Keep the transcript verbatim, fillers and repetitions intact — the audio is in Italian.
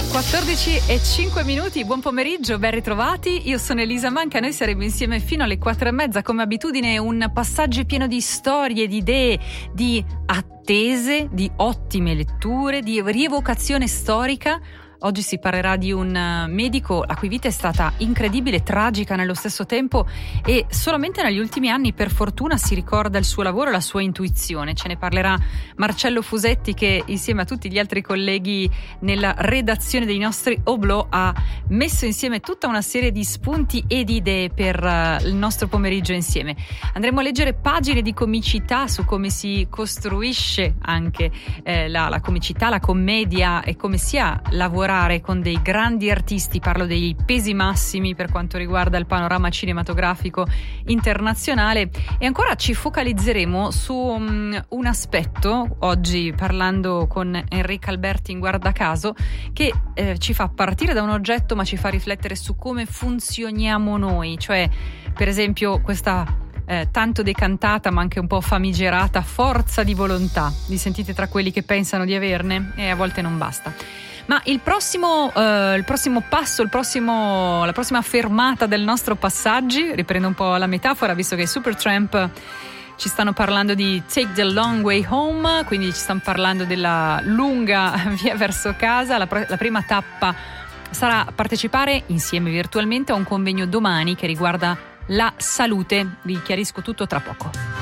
quattordici e cinque minuti, buon pomeriggio, ben ritrovati. Io sono Elisa Manca, noi saremo insieme fino alle quattro e mezza. Come abitudine, un passaggio pieno di storie, di idee, di attese, di ottime letture, di rievocazione storica. Oggi si parlerà di un medico la cui vita è stata incredibile, tragica nello stesso tempo, e solamente negli ultimi anni, per fortuna, si ricorda il suo lavoro e la sua intuizione. Ce ne parlerà Marcello Fusetti, che insieme a tutti gli altri colleghi nella redazione dei nostri Oblò ha messo insieme tutta una serie di spunti e di idee per uh, il nostro pomeriggio insieme. Andremo a leggere pagine di comicità su come si costruisce anche eh, la, la comicità, la commedia, e come sia lavorare con dei grandi artisti. Parlo dei pesi massimi per quanto riguarda il panorama cinematografico internazionale, e ancora ci focalizzeremo su um, un aspetto oggi, parlando con Enrica Alberti in Guardacaso, che eh, ci fa partire da un oggetto ma ci fa riflettere su come funzioniamo noi, cioè per esempio questa Eh, tanto decantata ma anche un po' famigerata forza di volontà. Vi sentite tra quelli che pensano di averne? E a volte non basta. Ma il prossimo, eh, il prossimo passo, il prossimo, la prossima fermata del nostro passaggi, riprendo un po' la metafora, visto che i Supertramp ci stanno parlando di Take the Long Way Home, quindi ci stanno parlando della lunga via verso casa. La, pr- la prima tappa sarà partecipare insieme virtualmente a un convegno domani che riguarda la salute. Vi chiarisco tutto tra poco.